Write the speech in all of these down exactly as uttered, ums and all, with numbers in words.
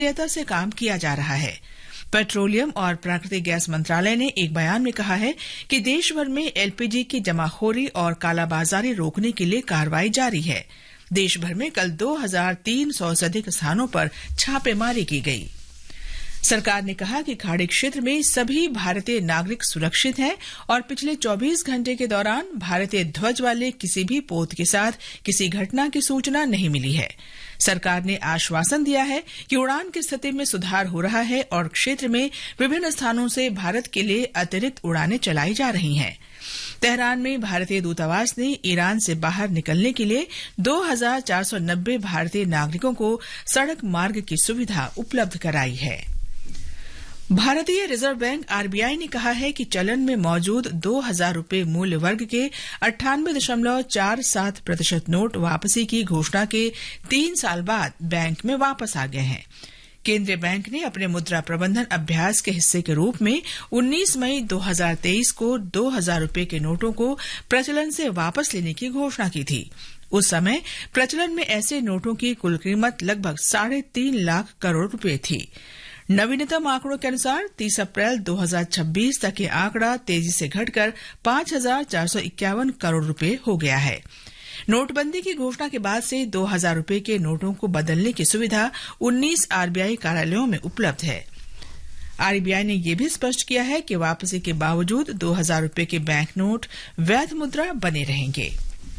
सक्रियता से काम किया जा रहा है। पेट्रोलियम और प्राकृतिक गैस मंत्रालय ने एक बयान में कहा है कि देश भर में एलपीजी की जमाखोरी और कालाबाजारी रोकने के लिए कार्रवाई जारी है। देश भर में कल दो हजार तीन सौ से अधिक स्थानों पर छापेमारी की गई। सरकार ने कहा कि खाड़ी क्षेत्र में सभी भारतीय नागरिक सुरक्षित हैं और पिछले चौबीस घंटे के दौरान भारतीय ध्वज वाले किसी भी पोत के साथ किसी घटना की सूचना नहीं मिली है। सरकार ने आश्वासन दिया है कि उड़ान की स्थिति में सुधार हो रहा है और क्षेत्र में विभिन्न स्थानों से भारत के लिए अतिरिक्त उड़ानें चलाई जा रही हैं। तेहरान में भारतीय दूतावास ने ईरान से बाहर निकलने के लिए दो हजार चार सौ नब्बे भारतीय नागरिकों को सड़क मार्ग की सुविधा उपलब्ध कराई है। भारतीय रिजर्व बैंक आरबीआई ने कहा है कि चलन में मौजूद दो हजार रूपये मूल्य वर्ग के अट्ठानवे दशमलव चार सात प्रतिशत नोट वापसी की घोषणा के तीन साल बाद बैंक में वापस आ गए हैं। केंद्रीय बैंक ने अपने मुद्रा प्रबंधन अभ्यास के हिस्से के रूप में उन्नीस मई दो हजार तेईस को दो हजार रूपये के नोटों को प्रचलन से वापस लेने की घोषणा की थी। उस समय प्रचलन में ऐसे नोटों की कुल कीमत लगभग साढ़े तीन लाख करोड़ रूपये थी। नवीनतम आंकड़ों के अनुसार तीस अप्रैल दो हजार छब्बीस तक ये आंकड़ा तेजी से घटकर पांच हजार चार सौ इक्यावन करोड़ रूपये हो गया है। नोटबंदी की घोषणा के बाद से दो हजार रूपये के नोटों को बदलने की सुविधा उन्नीस आरबीआई कार्यालयों में उपलब्ध है। आरबीआई ने यह भी स्पष्ट किया है कि वापसी के बावजूद दो हजार रूपये के बैंक नोट वैध मुद्रा बने रहेंगे।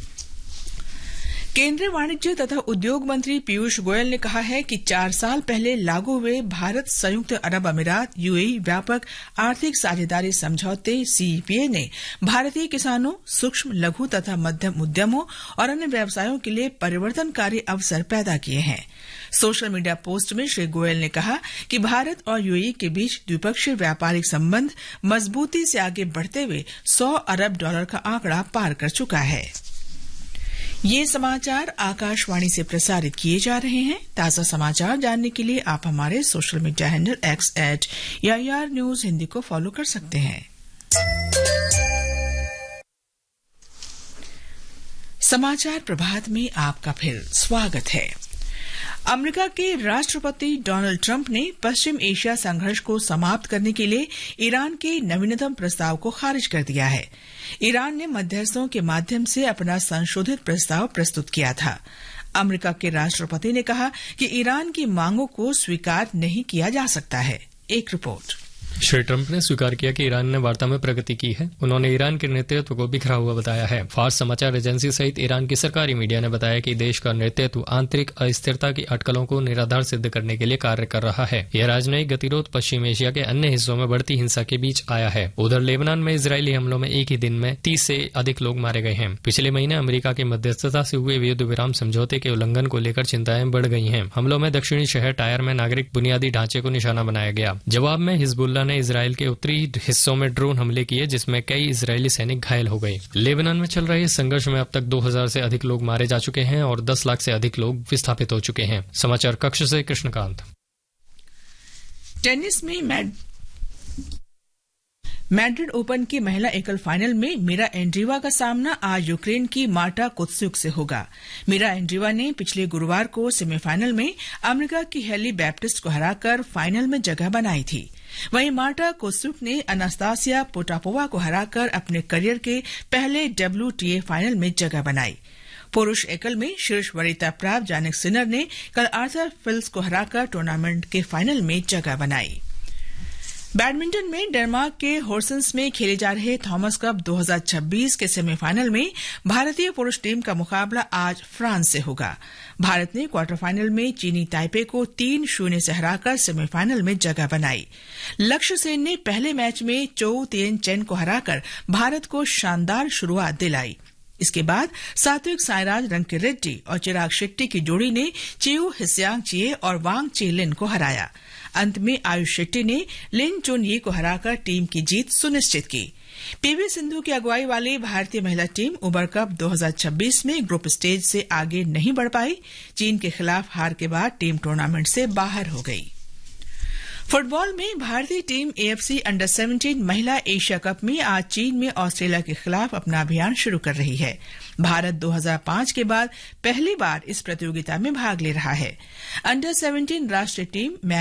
केंद्रीय वाणिज्य तथा उद्योग मंत्री पीयूष गोयल ने कहा है कि चार साल पहले लागू हुए भारत संयुक्त अरब अमीरात यूएई व्यापक आर्थिक साझेदारी समझौते सीईपीए ने भारतीय किसानों, सूक्ष्म लघु तथा मध्यम उद्यमों और अन्य व्यवसायों के लिए परिवर्तनकारी अवसर पैदा किए हैं। सोशल मीडिया पोस्ट में श्री गोयल ने कहा कि भारत और यूएई के बीच द्विपक्षीय व्यापारिक संबंध मजबूती से आगे बढ़ते हुए सौ अरब डॉलर का आंकड़ा पार कर चुका है। ये समाचार आकाशवाणी से प्रसारित किए जा रहे हैं। ताजा समाचार जानने के लिए आप हमारे social media handle x eight AIR news Hindi को फॉलो कर सकते हैं। समाचार प्रभात में आपका फिर स्वागत है। अमेरिका के राष्ट्रपति डोनाल्ड ट्रंप ने पश्चिम एशिया संघर्ष को समाप्त करने के लिए ईरान के नवीनतम प्रस्ताव को खारिज कर दिया है। ईरान ने मध्यस्थों के माध्यम से अपना संशोधित प्रस्ताव प्रस्तुत किया था। अमेरिका के राष्ट्रपति ने कहा कि ईरान की मांगों को स्वीकार नहीं किया जा सकता है। एक रिपोर्ट। श्री ट्रंप ने स्वीकार किया कि ईरान ने वार्ता में प्रगति की है। उन्होंने ईरान के नेतृत्व को बिखरा हुआ बताया है। फार्स समाचार एजेंसी सहित ईरान की सरकारी मीडिया ने बताया कि देश का नेतृत्व आंतरिक अस्थिरता की अटकलों को निराधार सिद्ध करने के लिए कार्य कर रहा है। यह राजनयिक गतिरोध पश्चिम एशिया के अन्य हिस्सों में बढ़ती हिंसा के बीच आया है। उधर लेबनान में इजरायली हमलों में एक ही दिन में तीस से अधिक लोग मारे गए हैं। पिछले महीने अमेरिका की मध्यस्थता से हुए युद्ध विराम समझौते के उल्लंघन को लेकर चिंताएं बढ़ गई हैं। हमलों में दक्षिणी शहर टायर में नागरिक बुनियादी ढांचे को निशाना बनाया गया। जवाब में हिजबुल्लाह ने इजराइल के उत्तरी हिस्सों में ड्रोन हमले किए, जिसमें कई इजरायली सैनिक घायल हो गए। लेबनान में चल रहे संघर्ष में अब तक दो हजार से अधिक लोग मारे जा चुके हैं और दस लाख से अधिक लोग विस्थापित हो चुके हैं। समाचार कक्ष से कृष्णकांत। टेनिस में मैड मैड्रिड ओपन की महिला एकल फाइनल में मीरा एंड्रीवा का सामना आज यूक्रेन की मार्टा कुत्सुक से होगा। मीरा एंड्रीवा ने पिछले गुरुवार को सेमीफाइनल में अमेरिका की हेली बैप्टिस्ट को हराकर फाइनल में जगह बनाई थी। वहीं मार्टा कुत्सुक ने अनास्तासिया पोटापोवा को हराकर अपने करियर के पहले डब्ल्यूटीए फाइनल में जगह बनाई। पुरुष एकल में शीर्ष वरीयता प्राप्त जानिक सिनर ने कल आर्थर फिल्स को हराकर टूर्नामेंट के फाइनल में जगह बनाई। बैडमिंटन में डेनमार्क के होर्सन्स में खेले जा रहे थॉमस कप दो हजार छब्बीस के सेमीफाइनल में भारतीय पुरुष टीम का मुकाबला आज फ्रांस से होगा। भारत ने क्वार्टर फाइनल में चीनी ताइपे को तीन शून्य से हराकर सेमीफाइनल में जगह बनाई। लक्ष्य सेन ने पहले मैच में चोउ तिएन चेन को हराकर भारत को शानदार शुरुआत दिलाई। इसके बाद सात्विक साईराज रंकीरेड्डी और चिराग शेट्टी की जोड़ी ने चिऊ हिस्यांग चिए और वांग चेलिन को हराया। अंत में आयुष शेट्टी ने लिन चुन यी को हराकर टीम की जीत सुनिश्चित की। पीवी सिंधु की अगुवाई वाली भारतीय महिला टीम उबर कप दो हजार छब्बीस में ग्रुप स्टेज से आगे नहीं बढ़ पाई। चीन के खिलाफ हार के बाद टीम टूर्नामेंट से बाहर हो गई। फुटबॉल में भारतीय टीम एएफसी अंडर सत्रह महिला एशिया कप में आज चीन में ऑस्ट्रेलिया के खिलाफ अपना अभियान शुरू कर रही है। भारत दो हज़ार पाँच के बाद पहली बार इस प्रतियोगिता में भाग ले रहा है। अंडर सत्रह राष्ट्रीय टीम